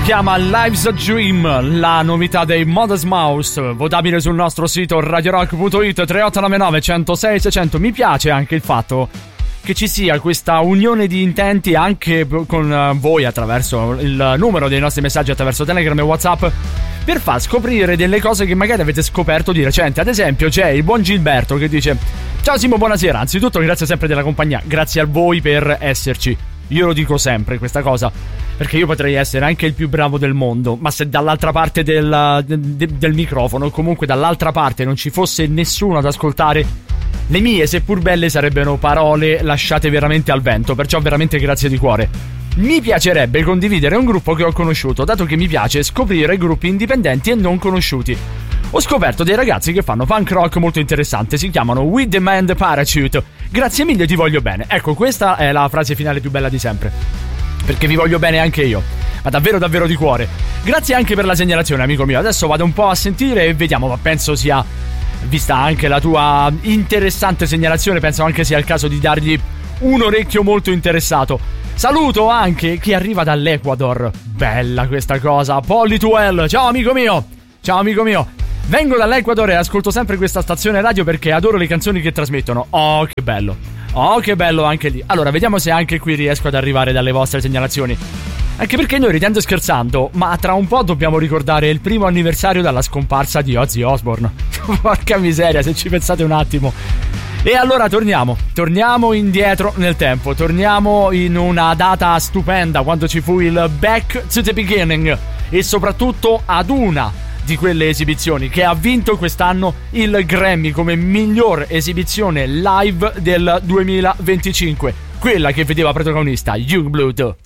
chiama Life's a Dream, la novità dei Modest Mouse, votabile sul nostro sito radiorock.it 3899 106 600. Mi piace anche il fatto che ci sia questa unione di intenti anche con voi attraverso il numero dei nostri messaggi attraverso Telegram e WhatsApp, per far scoprire delle cose che magari avete scoperto di recente. Ad esempio c'è il buon Gilberto che dice: ciao Simo, buonasera, anzitutto grazie sempre della compagnia, grazie a voi per esserci. Io lo dico sempre questa cosa, perché io potrei essere anche il più bravo del mondo, ma se dall'altra parte del microfono, o comunque dall'altra parte, non ci fosse nessuno ad ascoltare, le mie, seppur belle, sarebbero parole lasciate veramente al vento. Perciò veramente grazie di cuore. Mi piacerebbe condividere un gruppo che ho conosciuto, dato che mi piace scoprire gruppi indipendenti e non conosciuti. Ho scoperto dei ragazzi che fanno punk rock molto interessante, si chiamano We Demand Parachute. Grazie mille, ti voglio bene. Ecco, questa è la frase finale più bella di sempre, perché vi voglio bene anche io, ma davvero davvero di cuore. Grazie anche per la segnalazione, amico mio. Adesso vado un po' a sentire e vediamo, ma penso sia, vista anche la tua interessante segnalazione, penso anche sia il caso di dargli un orecchio molto interessato. Saluto anche chi arriva dall'Ecuador. Bella questa cosa. Polituel, ciao amico mio. Ciao amico mio. Vengo dall'Ecuador e ascolto sempre questa stazione radio perché adoro le canzoni che trasmettono. Oh, che bello. Oh, che bello anche lì. Allora, vediamo se anche qui riesco ad arrivare dalle vostre segnalazioni. Anche perché noi, ridendo e scherzando, ma tra un po' dobbiamo ricordare il primo anniversario dalla scomparsa di Ozzy Osbourne. Porca miseria, se ci pensate un attimo. E allora torniamo indietro nel tempo, torniamo in una data stupenda, quando ci fu il Back to the Beginning, e soprattutto ad una di quelle esibizioni che ha vinto quest'anno il Grammy come miglior esibizione live del 2025, quella che vedeva protagonista Youngblood.